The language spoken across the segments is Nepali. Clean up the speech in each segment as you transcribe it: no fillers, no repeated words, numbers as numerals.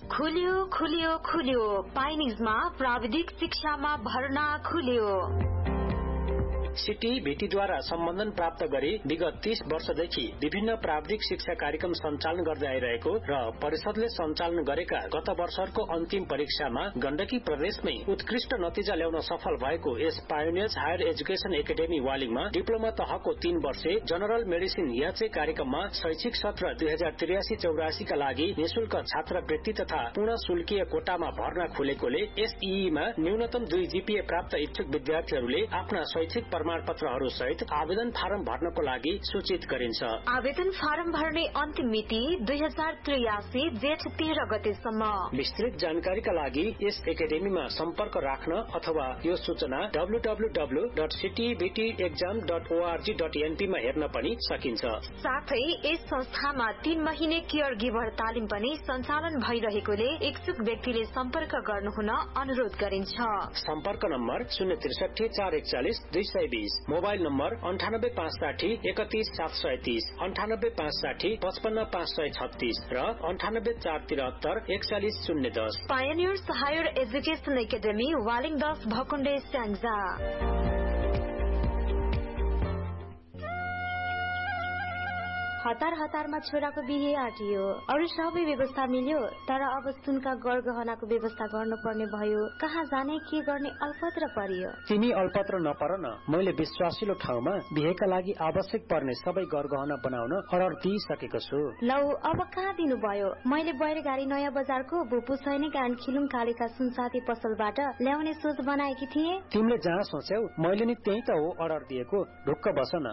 खुल्यो पाइनिजमा प्राविधिक शिक्षामा भर्ना खुल्यो। सिटी भेटीद्वारा सम्बन्धन प्राप्त गरी विगत 30 वर्षदेखि विभिन्न प्राविधिक शिक्षा कार्यक्रम सञ्चालन गर्दै आइरहेको र परिषदले सञ्चालन गरेका गत वर्षको अन्तिम परीक्षामा गण्डकी प्रदेशमै उत्कृष्ट नतिजा ल्याउन सफल भएको यस pioneers higher education academy वालिङमा diploma तहको 3 वर्षे जनरल मेडिसिन याचे कार्यक्रममा शैक्षिक सत्र 2083-84 का लागि निशुल्क छात्रवृत्ति तथा पूर्ण शुल्कीय कोटामा भर्ना खुलेकोले एसईईमा न्यूनतम 2 जीपीए प्राप्त इच्छुक विद्यार्थीहरूले आफ्ना शैक्षिक प्रमाणपत्रहरू सहित आवेदन फारम भर्नको लागि सूचित गरिन्छ। आवेदन फारम भर्ने अन्तिम मिति 2083 जेठ 13 गतेसम्म। विस्तृत जानकारीका लागि यस एकाडेमीमा सम्पर्क राख्न अथवा यो सूचना www.citybtexam.org.np मा हेर्न पनि सकिन्छ। साथै यस संस्थामा 3 महिने केयर गिभर तालिम पनि सञ्चालन भइरहेकोले इच्छुक व्यक्तिले सम्पर्क गर्नुहुन अनुरोध गरिन्छ। सम्पर्क नम्बर 063 441 220, मोबाइल नम्बर 9856 31730, 9856 55536 र 9843 41010। Pioneers higher education academy Waling 10 भकुण्डे Syangja. हतारमा छोराको बिहे आटियो, अरू सबै व्यवस्था मिल्यो, तर अब सुनका गरगहनाको व्यवस्था गर्नुपर्ने भयो। कहाँ जाने के गर्ने अल्पत्र परियो। तिमी अल्पत्र नपर न, मैले विश्वासिलो ठाउँमा बिहेका लागि आवश्यक पर्ने सबै गरगहना बनाउन अर्डर दिइसकेको छु। लौ अब कहाँ दिनुभयो? मैले बैरगाडी नयाँ बजारको भुपु सैनिक एन्ड खिलुङ कालीका सुनसाथी पसलबाट ल्याउने सोच बनाएकी थिए। तिमीले जहाँ सोच्यौ मैले नि त्यही त हो अर्डर दिएको, ढुक्क बस न।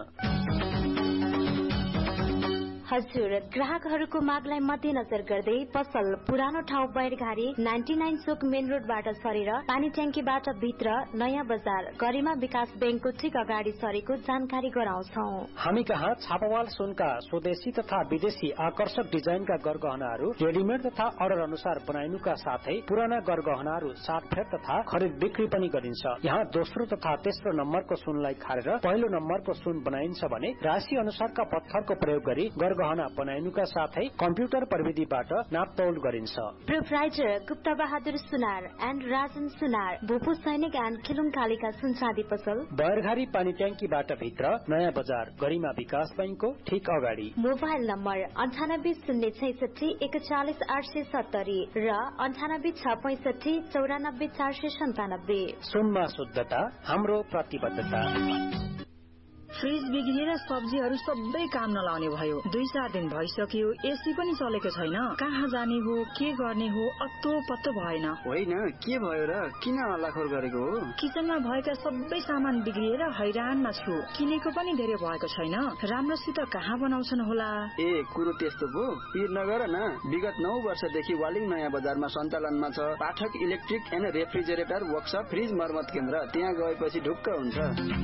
हजुर, ग्राहकहरूको मागलाई मध्यनजर गर्दै पसल पुरानो ठाउँ बैरघारी 99 चोक मेन रोडबाट सरेर पानी ट्याङ्कीबाट भित्र नयाँ बजार गरिमा विकास बैंकको ठिक अगाडि सरेको जानकारी गराउँछौ। हामी कहाँ छापावाल सुनका स्वदेशी तथा विदेशी आकर्षक डिजाइनका गरगहनाहरू रेडिमेड तथा अर्डर अनुसार बनाइनुका साथै पुराना गरगहनाहरू साटफेर तथा खरिद बिक्री पनि गरिन्छ। यहाँ दोस्रो तथा तेस्रो नम्बरको सुनलाई खारेर पहिलो नम्बरको सुन बनाइन्छ भने राशि अनुसारका पत्थरको प्रयोग गरी गहना बनाइनुका साथै कम्प्युटर प्रविधिबाट नापतौल गरिन्छ। Proprietor Gupta Bahadur Sunar and Rajan सुनार, भूपू सैनिक एन्ड खिलुङ कालीका सुनचाँदी पसल बैरघारी पानी ट्याङ्कीबाट भित्र नयाँ बजार गरिमा विकास बैंकको ठिक अगाडि। मोबाइल नम्बर 980661 41870 र 9865 94497। सुनमा शुद्धता हाम्रो प्रतिबद्धता। फ्रिज बिग्रिएर सब्जीहरू सबै काम नलाउने भयो। 2-4 दिन भइसक्यो, एसी पनि चलेको छैन। कहाँ जाने हो, के गर्ने हो, अत्तो पत्तो भएन। होइन, के भयो र? किन हल्लाखोर गरेको हो? किचनमा भएका सबै सामान बिग्रिएर हैरानमा छु। किनेको पनि धेरै भएको छैन। राम्रोसित कहाँ बनाउँछन् होला? ए, कुरो त्यस्तो पो। पिर नगर न, विगत 9 वर्षदेखि वालिङ नयाँ बजारमा सञ्चालनमा छ पाठक electric and refrigerator workshop fridge मर्मत केन्द्र। त्यहाँ गएपछि ढुक्क हुन्छ।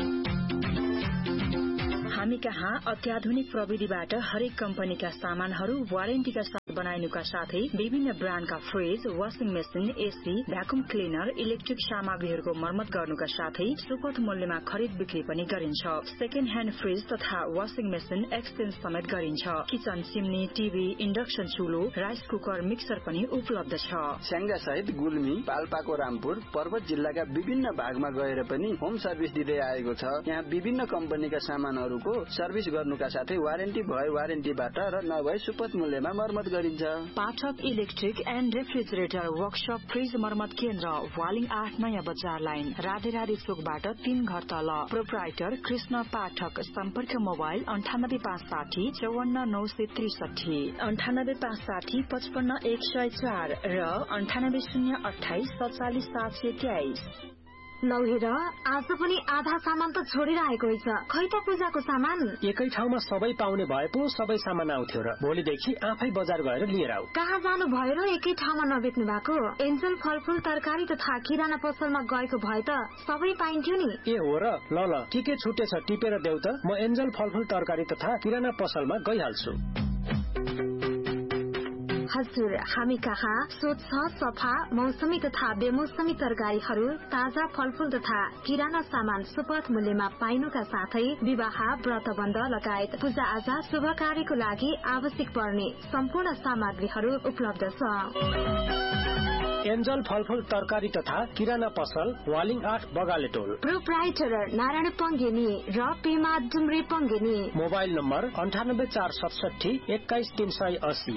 हामी कहाँ अत्याधुनिक प्रविधिबाट हरेक कम्पनीका सामानहरू वारेन्टीका साथ बनाइनुका साथै विभिन्न ब्रान्डका fridge, washing machine, AC, vacuum cleaner, electric सामग्रीहरूको मर्मत गर्नुका साथै सुपथ मूल्यमा खरिद बिक्री पनि गरिन्छ। सेकेन्ड ह्यान्ड फ्रिज तथा वाशिङ मेसिन एक्सचेन्ज समेत गरिन्छ। Kitchen chimney, TV, induction चुलो, rice cooker, mixer पनि उपलब्ध छ। स्याङ्जा सहित गुल्मी, पाल्पाको रामपुर, पर्वत जिल्लाका विभिन्न भागमा गएर पनि होम सर्भिस दिँदै आएको छ। यहाँ विभिन्न कम्पनीका सामानहरूको सर्भिस गर्नुका साथै वारेन्टी भए वारेन्टीबाट र नभए सुपथ मूल्यमा मर्मत गरिन्छ। पाठक electric and refrigerator workshop fridge मर्मत केन्द्र वालिङ 8 नयाँ बजार लाइन राधेराधे चोकबाट 3 घर तल। प्रोप्राइटर कृष्ण पाठक। सम्पर्क मोबाइल 9856 54963, 9856 55104 र 98028 47723। लौ हेर, आज पनि आधा सामान त छोडिरहेको रहेछ। खै त पूजाको सामान एकै ठाउँमा सबै पाउने भए पो सबै सामान आउँथ्यो र भोलिदेखि आफै बजार गएर लिएर आऊ। कहाँ जानु भयो र एकै ठाउँमा नबेच्नु भएको? एन्जल फलफूल तरकारी तथा किराना पसलमा गएको भए त सबै पाइन्थ्यो नि। ए हो र, ल के छुटेछ टिपेर देऊ त। म एन्जल फलफूल तरकारी तथा किराना पसलमा गइहाल्छु। हजुर, हामी कहाँ स्वच्छ सफा मौसमी तथा बेमौसमी तरकारीहरू, ताजा फलफूल तथा किराना सामान सुपथ मूल्यमा पाइनुका साथै विवाह व्रतबन्ध लगायत पूजा आजा शुभ कार्यको लागि आवश्यक पर्ने सम्पूर्ण सामग्रीहरू उपलब्ध छ। एन्जल फलफूल तरकारी तथा किराना पसल वालिङ 8 बगालेटोल। प्रोप्राइटर नारायण पङ्गेनी र पेमा डुम्रे पङ्गेनी। Mobile number 9847 21380।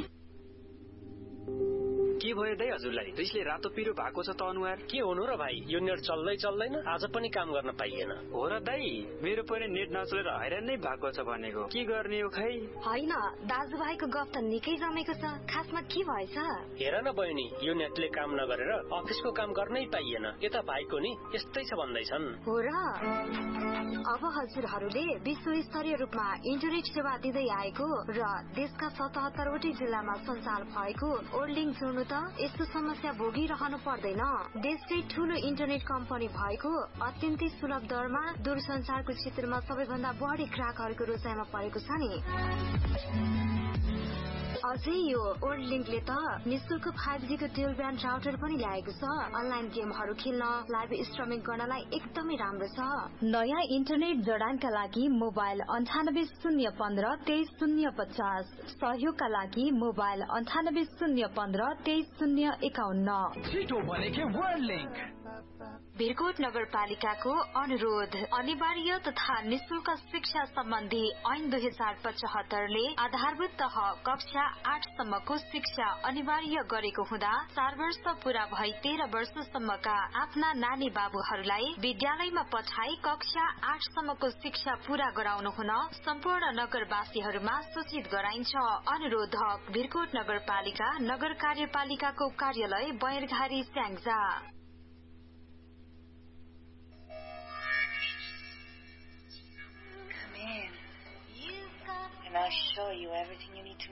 के भयो दाइ हजुरलाई? रिसले रातो पिरो भएको छ त अनुहार। के हुनु र भाइ, यो नेट चल्दैन, आज पनि काम गर्न पाइएन। हो र दाइ, मेरो पनि नेट नचलेर हैरान नै भएको छ भनेको। के गर्ने हो खै? होइन, दाजुभाइको गफ त निकै जमेको छ। खासमा के भएछ? हेर न बहिनी, यो नेटले काम नगरेर अफिसको काम गर्नै पाइएन। यता भाइको नि यस्तै छ भन्दैछन्। हो र? अब हजुरहरूले विश्वस्तरीय रूपमा इन्टरनेट सेवा दिँदै आएको र देशका 77 वटै जिल्लामा सञ्चालन भएको ओर्लिङ जोड्नु त यस्तो समस्या भोगिरहनु पर्दैन। देशकै ठूलो इन्टरनेट कम्पनी भएको अत्यन्तै सुलभ दरमा दूरसञ्चारको क्षेत्रमा सबैभन्दा बढी ग्राहकहरूको रोजाइमा परेको छ नि। अझै यो ओर्लिङले त निशुल्क 5G को ड्युल ब्यान्ड राउटर पनि ल्याएको छ। अनलाइन गेमहरू खेल्न, लाइभ स्ट्रिमिङ गर्नलाई एकदमै राम्रो छ। नयाँ इन्टरनेट जडानका लागि मोबाइल 9801 23050। सहयोगका लागि मोबाइल 9801 23051। छिटो भनेको वर्ल्डलिंक। भिरकोट नगरपालिकाको अनुरोध। अनिवार्य तथा निशुल्क शिक्षा सम्बन्धी ऐन 2075 ले आधारभूत तह कक्षा 8 सम्मको शिक्षा अनिवार्य गरेको हुँदा 4 वर्ष पूरा भई 13 वर्षसम्मका आफ्ना नानी बाबुहरूलाई विद्यालयमा पठाई कक्षा 8 सम्मको शिक्षा पूरा गराउनु हुन सम्पूर्ण नगरवासीहरूमा सूचित गराइन्छ। अनुरोधक भिरकोट नगरपालिका नगर कार्यपालिकाको कार्यालय बैरघारी Syangja. And I'll show you everything you need to